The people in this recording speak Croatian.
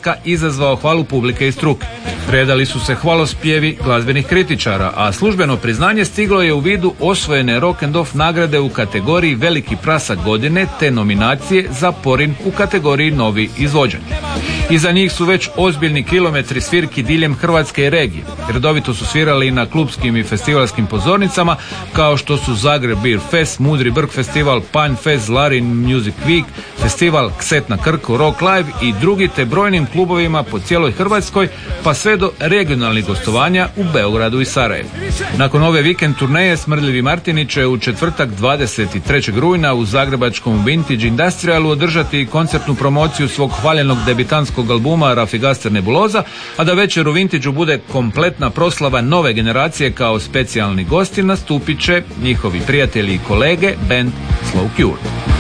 izlaska izazvao hvalu publike i struke. Redali su se hvalospjevi glazbenih kritičara, a službeno priznanje stiglo je u vidu osvojene Rock and Off nagrade u kategoriji Veliki prasak godine te nominacije za Porin u kategoriji Novi izvođač. Iza njih su već ozbiljni kilometri svirki diljem Hrvatske i regije. Redovito su svirali i na klubskim i festivalskim pozornicama kao što su Zagreb Beer Fest, Mudri Brk Festival, Panj Fest, Larin Music Week, Festival Kset na Krku, Rock Live i drugi, te brojnim klubovima po cijeloj Hrvatskoj pa sve do regionalnih gostovanja u Beogradu i Sarajevu. Nakon ove vikend turneje Smrdljivi Martini će u četvrtak 23. rujna u zagrebačkom Vintage Industrialu održati koncertnu promociju svog hvaljenog debitanskog albuma Rafigaster Nebuloza, a da večer u Vintage-u bude kompletna proslava nove generacije. Kao specijalni gosti nastupit će njihovi prijatelji i kolege band Slow Cure.